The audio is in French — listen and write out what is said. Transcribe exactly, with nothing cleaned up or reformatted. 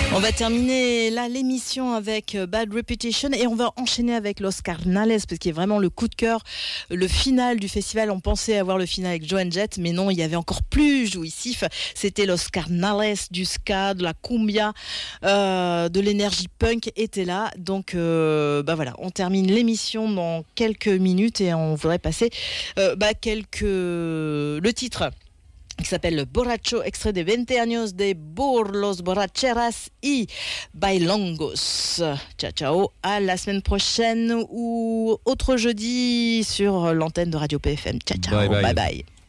On va terminer là l'émission avec Bad Reputation et on va enchaîner avec Los Carnales parce qu'il est vraiment le coup de cœur, le final du festival. On pensait avoir le final avec Joan Jett, mais non, il y avait encore plus jouissif. C'était Los Carnales, du ska, de la cumbia, euh, de l'énergie punk était là. Donc, euh, bah voilà, on termine l'émission dans quelques minutes et on voudrait passer euh, bah quelques le titre. Qui s'appelle Borracho, extrait de veinte años de Burlos, Borracheras y Bailongos. Ciao, ciao, à la semaine prochaine ou autre jeudi sur l'antenne de Radio P F M. Ciao, ciao, bye bye. bye, bye.